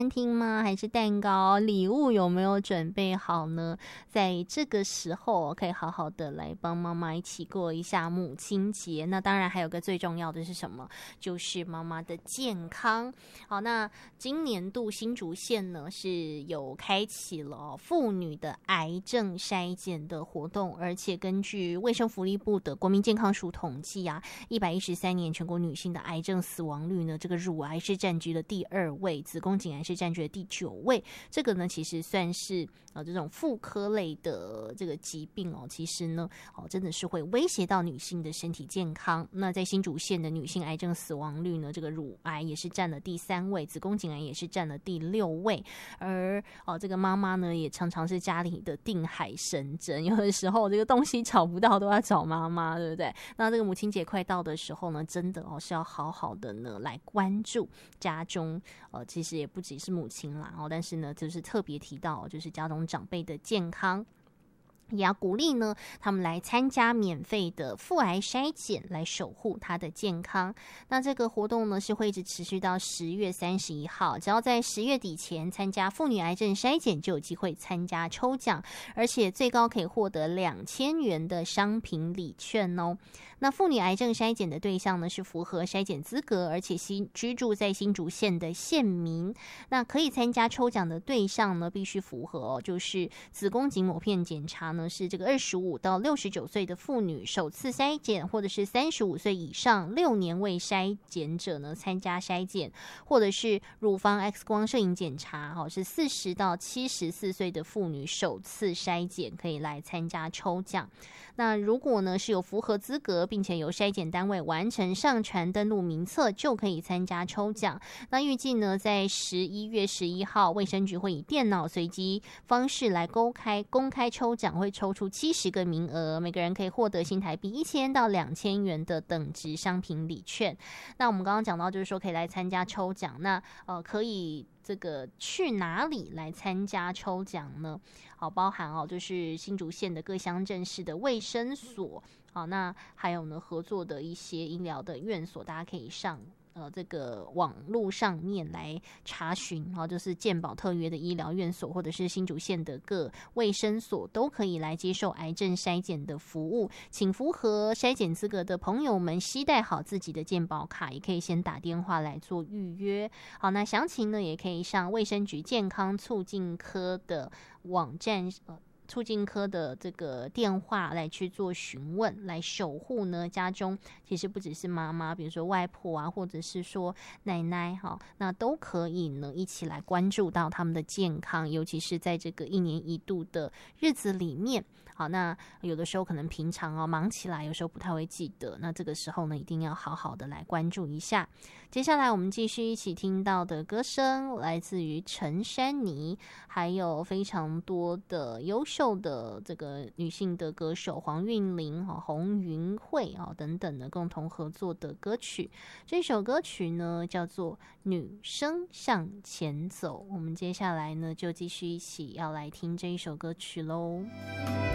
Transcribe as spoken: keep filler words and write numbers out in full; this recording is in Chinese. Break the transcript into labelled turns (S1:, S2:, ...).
S1: 餐厅吗？还是蛋糕？礼物有没有准备好呢？在这个时候，可以好好的来帮妈妈一起过一下母亲节。那当然还有个最重要的是什么？就是妈妈的健康。好，那今年度新竹县呢是有开启了妇女的癌症筛检的活动，而且根据卫生福利部的国民健康署统计啊，一百一十三年全国女性的癌症死亡率呢，这个乳癌是占据了第二位，子宫颈癌是占据了第九位。这个呢，其实算是呃这种妇科类的这个疾病哦，其实呢哦真的是会威胁到女性的身体健康。那在新竹县的女性癌症死亡率呢，这个乳癌也是占了第三位，子宫颈癌也是占了第六位。而哦这个妈妈呢，也常常是家里的定海神针，有的时候这个东西找不到都要找妈妈，对不对？那这个母亲节快到的时候呢，真的哦是要好好的呢来关注家中呃其实也不只是母亲啦哦，但是呢就是特别提到就是家中长辈的健康。也要鼓励呢，他们来参加免费的妇癌筛检，来守护他的健康。那这个活动呢，是会一直持续到十月三十一号，只要在十月底前参加妇女癌症筛检，就有机会参加抽奖，而且最高可以获得两千元的商品礼券哦。那妇女癌症筛检的对象呢，是符合筛检资格，而且新居住在新竹县的县民。那可以参加抽奖的对象呢，必须符合哦，就是子宫颈抹片检查呢。是这个二十五到六十九岁的妇女首次筛检，或者是三十五岁以上六年未筛检者呢参加筛检，或者是乳房 X 光摄影检查，哈，是四十到七十四岁的妇女首次筛检可以来参加抽奖。那如果呢是有符合资格，并且由筛检单位完成上传登录名册，就可以参加抽奖。那预计呢在十一月十一号，卫生局会以电脑随机方式来公开公开抽奖，会抽出七十个名额，每个人可以获得新台币一千到两千元的等值商品礼券。那我们刚刚讲到，就是说可以来参加抽奖，那呃可以这个去哪里来参加抽奖呢？好，包含哦，就是新竹县的各乡镇市的卫生所，好，那还有呢合作的一些医疗的院所，大家可以上。呃，这个网络上面来查询，哈、哦，就是健保特约的医疗院所，或者是新竹县的各卫生所，都可以来接受癌症筛检的服务。请符合筛检资格的朋友们，携带好自己的健保卡，也可以先打电话来做预约。好，那详情呢，也可以上卫生局健康促进科的网站，呃。促进科的这个电话来去做询问，来守护呢家中其实不只是妈妈，比如说外婆啊，或者是说奶奶哈，那都可以呢一起来关注到他们的健康，尤其是在这个一年一度的日子里面。好，那有的时候可能平常哦忙起来，有时候不太会记得，那这个时候呢一定要好好的来关注一下。接下来我们继续一起听到的歌声来自于陈珊妮，还有非常多的优秀的这个女性的歌手黄韵玲、洪云慧等等的共同合作的歌曲。这首歌曲呢叫做《女生向前走》。我们接下来呢就继续一起要来听这一首歌曲喽。